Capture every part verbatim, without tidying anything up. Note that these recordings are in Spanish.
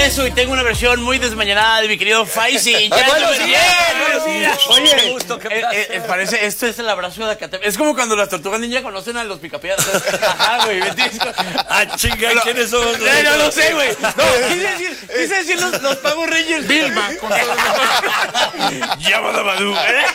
regreso y tengo una versión muy desmañanada de mi querido Faisy. Ya buenos estuve días, bien. buenos días. Oye, Qué gusto, qué eh, placer. eh, parece, esto es el abrazo de Acatepec. Es como cuando las tortugas ninja conocen a los picapiedras. Ajá, güey. ¿Me entiendes? Ah, chinga, ¿quiénes son? No, no, no sé, güey. No, quise decir, quise decir los, los Power Rangers. Vilma. Llámala Madú.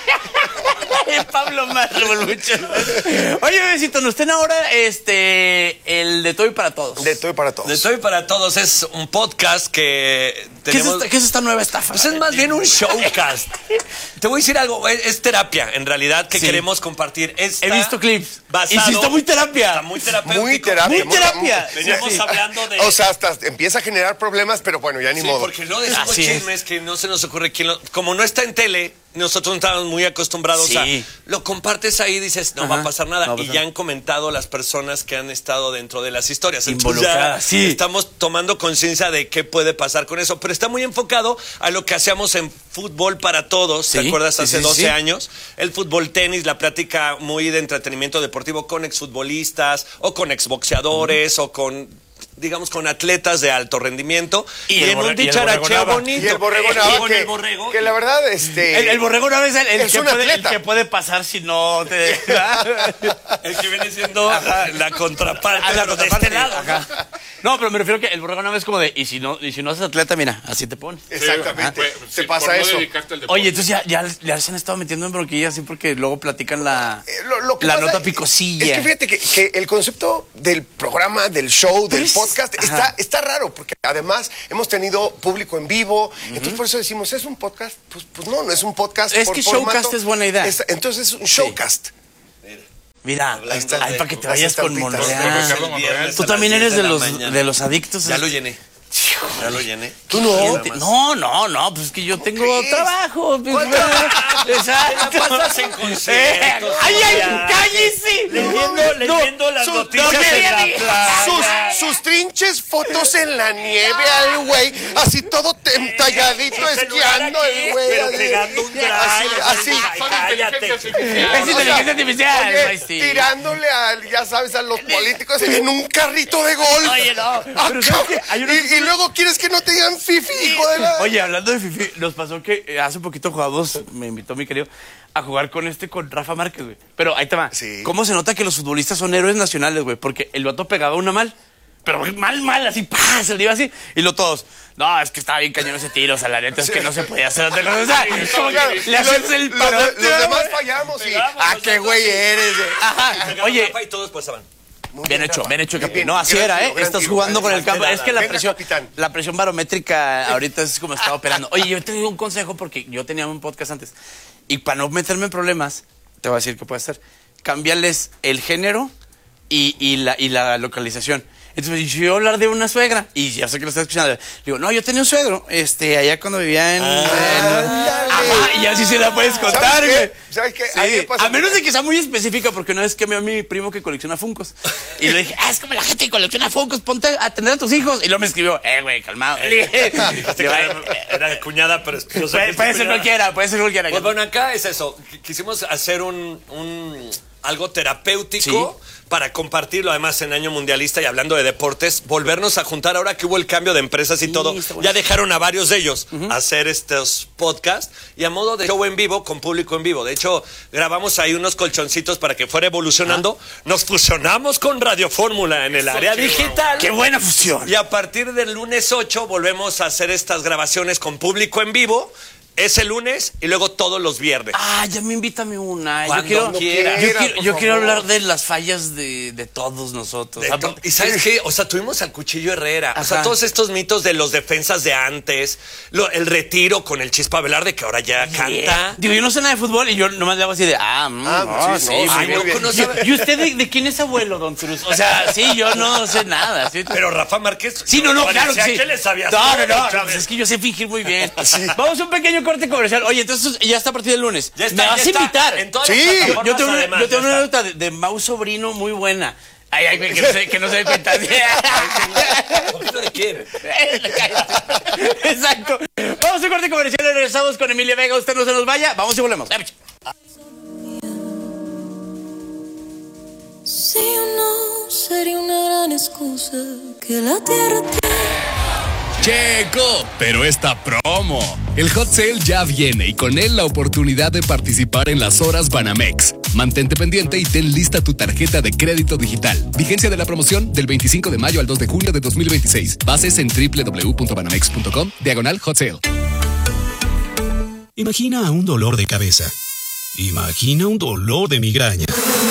Pablo más revolucho. Oye, besito, nos estén ahora este el de Toy para Todos. De Toy para Todos. De Toy para Todos es un podcast que tenemos... ¿Qué es esta, qué es esta nueva estafa? Pues es más bien un showcast. Te voy a decir algo, es, es terapia, en realidad, que Sí. queremos compartir. Esta He visto clips. basado- Y sí está muy terapia. Está muy terapéutico. Muy terapia. Muy terapia. Veníamos Sí. hablando de... O sea, hasta empieza a generar problemas, pero bueno, ya ni Sí, modo. porque no decimos Así es. chismes que no se nos ocurre quién lo... Como no está en tele, nosotros no estamos muy acostumbrados Sí. a... Lo compartes ahí y dices, no Ajá, va a pasar nada. no va a y pasar. ya han comentado las personas que han estado dentro de las historias. Entonces Involucradas, ya sí. estamos tomando conciencia de qué puede pasar con eso. Pero está muy enfocado a lo que hacíamos en Fútbol para Todos. ¿Te Sí, acuerdas? sí, Hace sí, doce sí. años. El fútbol tenis, la plática muy de entretenimiento deportivo con exfutbolistas o con exboxeadores o con... digamos, con atletas de alto rendimiento Y y, el en borre- un y el dicharacheo borrego Nava. bonito. Y el borrego Eh, Nava, y con que, el borrego. que la verdad, este... El, el borrego no es el, el Es que un puede, el atleta. que puede pasar si no te... El que viene siendo la contraparte, Ah, la pero de contraparte, este lado. ajá. No, pero me refiero que el borrego no es como de, y si no, y si no haces atleta, mira, así te pones. Exactamente. Pues, Te sí, pasa por no eso. dedicarte al deporte. Oye, entonces ya, ya, ya se han estado metiendo en bronquillas así porque luego platican la, Eh, lo- lo que la pasa nota es- picosilla. Es que fíjate que, que el concepto del programa, del show, del Pues, podcast, ajá. está, está raro, porque además hemos tenido público en vivo, entonces por eso decimos, ¿es un podcast? Pues, pues no, no es un podcast. Es por que formato. showcast es buena idea. Es- entonces es un showcast. Mira, Hablando ahí está, de- ay, para que te las vayas con estampitas. Con Monreal. Ricardo Monreal. Tú también eres de los, de los adictos. Ya lo llené. Ya lo llené. ¿Tú no? Gente, No, no, no, pues es que yo tengo crees? trabajo. pues, ¿Cuál Exacto. Te la pasas en conciertos, ¡Ay, ay! ya. ¡Cállese! Leyendo, leyendo las sus- noticias no en quería la ni- playa. Sus, sus trinches fotos en la nieve al güey, así todo te- talladito, el celular esquiando aquí, el güey. pero así, pegando un drive, Así, así. Ay, Son cállate. inteligencia artificial. Es inteligencia artificial. Oye, ay, sí. tirándole al, ya sabes, a los políticos en un carrito de golf. Oye, no. Acá. Pero ¿sabes qué? Hay unos- y, y luego quieres que no te digan fifi, hijo de la... Oye, hablando de Fifi, nos pasó que eh, hace poquito jugamos, me invitó mi querido, a jugar con este, con Rafa Márquez, güey. Pero ahí te va. Sí. ¿Cómo se nota que los futbolistas son héroes nacionales, güey? Porque el vato pegaba una mal, pero mal, mal, así, ¡pah! Se le iba así. Y lo todos, no, es que estaba bien cañón ese tiro, o sea, la neta es que no se podía hacer otra cosa. O sea, como Claro, que le haces el los, parote, los demás güey. fallamos y... Pegamos, Ah, los qué otros güey sí. eres. güey. Ajá. Oye, Rafa y todos pasaban. Muy bien hecho, Rafa. bien hecho, Bien, Capi. No, así gran era, tiro, ¿eh? gran Estás tiro, jugando gran con el tiro. campo. Es que la Venga, presión, capitán. la presión barométrica ahorita es como está operando. Oye, yo te digo un consejo porque yo tenía un podcast antes. Y para no meterme en problemas, te voy a decir qué puedes hacer. Cámbiales el género y, y, la, y la localización. Entonces, yo iba a hablar de una suegra, y ya sé que lo estás escuchando. Digo, no, yo tenía un suegro, este, allá cuando vivía en... en- Ajá, y así se la puedes contar, ¿Sabes qué? güey. ¿Sabes qué? Sí. A mí me pasa- A menos de que sea muy específica, porque una vez que me a mi primo que colecciona Funkos. Y le dije, ah, es como la gente que colecciona Funkos, ponte a atender a tus hijos. Y luego me escribió, eh, güey, calmado. Le dije, Era de cuñada, pero... yo sé puede, que puede es ser cuñada. cualquiera, puede ser cualquiera. Pues bueno, acá es eso. Qu- Quisimos hacer un, un- algo terapéutico para compartirlo, además en año mundialista y hablando de deportes, volvernos a juntar ahora que hubo el cambio de empresas y Sí, todo. está bueno. Ya dejaron a varios de ellos hacer estos podcasts y a modo de show en vivo con público en vivo. De hecho, grabamos ahí unos colchoncitos para que fuera evolucionando. Nos fusionamos con Radio Fórmula en el área digital. ¡Qué buena fusión! Y a partir del lunes ocho volvemos a hacer estas grabaciones con público en vivo. Ese lunes y luego todos los viernes. Ah, ya me invítame una. Yo Cuando quiero, quiera. yo quiero, por yo quiero favor. hablar de las fallas de, de todos nosotros. De Ah, to- porque- y ¿sabes qué? O sea, tuvimos al Cuchillo Herrera. O sea, Ajá. todos estos mitos de los defensas de antes, lo- el retiro con el Chispa Velarde, que ahora ya canta. Digo, yo no sé nada de fútbol y yo nomás le hago así de, ah, mm, Ah, no, sí, sí, no, muy sí, bien. muy bien. no ¿Y, sabe- y usted de, de quién es abuelo, don Cruz? O sea, sí, yo no sé nada. Sí, Pero Rafa Márquez. Sí, no, no, claro que parecía sí. que le sabías no, todo, no, no, Chávez. pues es que yo sé fingir muy bien. Vamos a un pequeño corte comercial. Oye, entonces ya está a partir del lunes. Ya está, ¿Me vas ya a está invitar? en todas Sí. las Yo, plataformas, yo tengo una, además, yo tengo ya una está. nota de, de Mau Sobrino muy buena. Ay, ay, que no se, que no se dé cuenta. ¿Un poquito de quién? Exacto. Vamos a un corte comercial y regresamos con Emilia Vega. Usted no se nos vaya. Vamos y volvemos. Si o no sería una gran excusa que la tierra tiene. Checo, pero esta promo. El Hot Sale ya viene y con él la oportunidad de participar en las horas Banamex. Mantente pendiente y ten lista tu tarjeta de crédito digital. Vigencia de la promoción del veinticinco de mayo al dos de junio de dos mil veintiséis. Bases en doble u doble u doble u punto banamex punto com, diagonal Hot Sale. Imagina un dolor de cabeza. Imagina un dolor de migraña.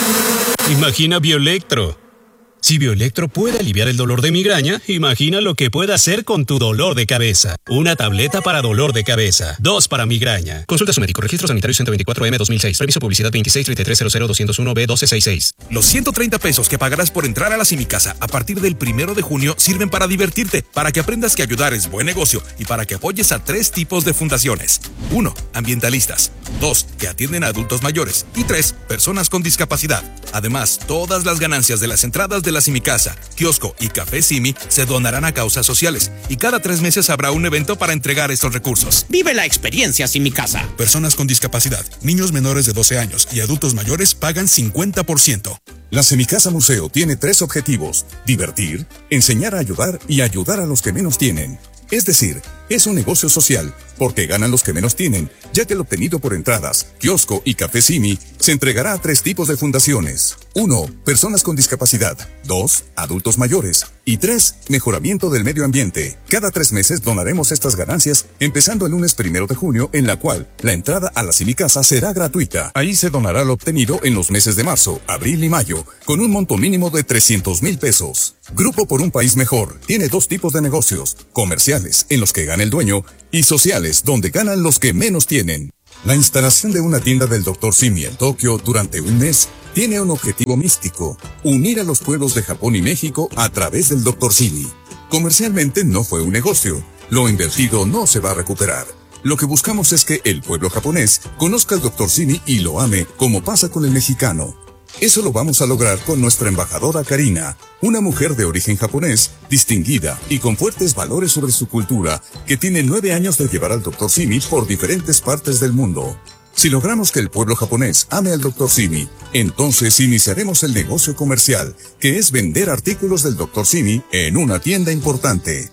Imagina Bioelectro. Si Bioelectro puede aliviar el dolor de migraña, imagina lo que puede hacer con tu dolor de cabeza. Una tableta para dolor de cabeza, dos para migraña. Consulta a su médico. Registro sanitario ciento veinticuatro M dos mil seis. Permiso publicidad veintiséis treinta y tres cero cero doscientos uno B doce sesenta y seis. Los ciento treinta pesos que pagarás por entrar a la Simicasa a partir del primero de junio sirven para divertirte, para que aprendas que ayudar es buen negocio y para que apoyes a tres tipos de fundaciones. Uno, ambientalistas. Dos, que atienden a adultos mayores. Y tres, personas con discapacidad. Además, todas las ganancias de las entradas de la Simicasa, kiosco y Café Simi se donarán a causas sociales y cada tres meses habrá un evento para entregar estos recursos. Vive la experiencia Simicasa. Personas con discapacidad, niños menores de doce años y adultos mayores pagan cincuenta por ciento. La Semicasa Museo tiene tres objetivos: divertir, enseñar a ayudar y ayudar a los que menos tienen. Es decir, es un negocio social, porque ganan los que menos tienen, ya que el obtenido por entradas, kiosco y Café Simi se entregará a tres tipos de fundaciones. Uno, personas con discapacidad. Dos, adultos mayores. Y tres, mejoramiento del medio ambiente. Cada tres meses donaremos estas ganancias, empezando el lunes primero de junio, en la cual la entrada a la Simicasa será gratuita. Ahí se donará lo obtenido en los meses de marzo, abril y mayo, con un monto mínimo de trescientos mil pesos. Grupo por un País Mejor tiene dos tipos de negocios: comerciales, en los que gana el dueño, y sociales, donde ganan los que menos tienen. La instalación de una tienda del doctor Simi en Tokio durante un mes tiene un objetivo místico: unir a los pueblos de Japón y México a través del doctor Simi. Comercialmente no fue un negocio, lo invertido no se va a recuperar. Lo que buscamos es que el pueblo japonés conozca al doctor Simi y lo ame, como pasa con el mexicano. Eso lo vamos a lograr con nuestra embajadora Karina, una mujer de origen japonés, distinguida y con fuertes valores sobre su cultura, que tiene nueve años de llevar al doctor Simi por diferentes partes del mundo. Si logramos que el pueblo japonés ame al doctor Simi, entonces iniciaremos el negocio comercial, que es vender artículos del doctor Simi en una tienda importante.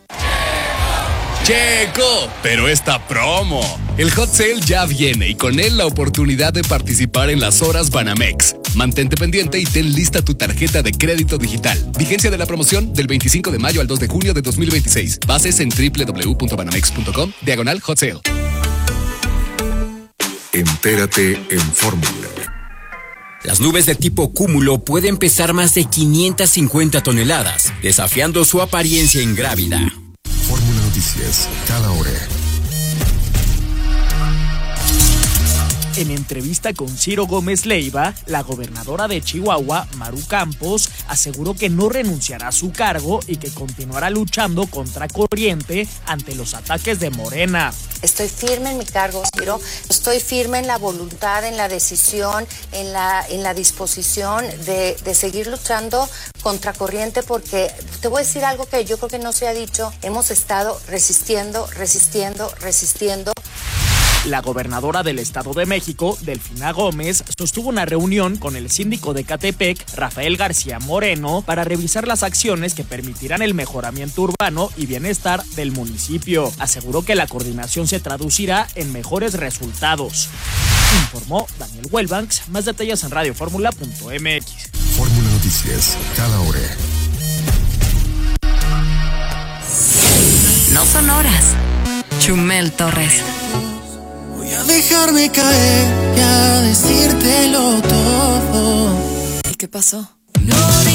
Checo, pero esta promo. El Hot Sale ya viene y con él la oportunidad de participar en las horas Banamex. Mantente pendiente y ten lista tu tarjeta de crédito digital. Vigencia de la promoción del veinticinco de mayo al dos de junio de dos mil veintiséis. Bases en doble u doble u doble u punto banamex punto com, diagonal Hot Sale. Entérate en Fórmula. Las nubes de tipo cúmulo pueden pesar más de quinientas cincuenta toneladas, desafiando su apariencia ingrávida. Fórmula Noticias, cada hora. En entrevista con Ciro Gómez Leiva, la gobernadora de Chihuahua, Maru Campos, aseguró que no renunciará a su cargo y que continuará luchando contra corriente ante los ataques de Morena. Estoy firme en mi cargo, Ciro. Estoy firme en la voluntad, en la decisión, en la, en la disposición de, de seguir luchando contra corriente, porque te voy a decir algo que yo creo que no se ha dicho. Hemos estado resistiendo, resistiendo, resistiendo. La gobernadora del Estado de México, Delfina Gómez, sostuvo una reunión con el síndico de Ecatepec, Rafael García Moreno, para revisar las acciones que permitirán el mejoramiento urbano y bienestar del municipio. Aseguró que la coordinación se traducirá en mejores resultados. Informó Daniel Welbanks. Más detalles en radio fórmula punto m x. Fórmula Noticias, cada hora. No son horas. Chumel Torres. Voy a dejarme caer y a decírtelo todo. ¿Y qué pasó? No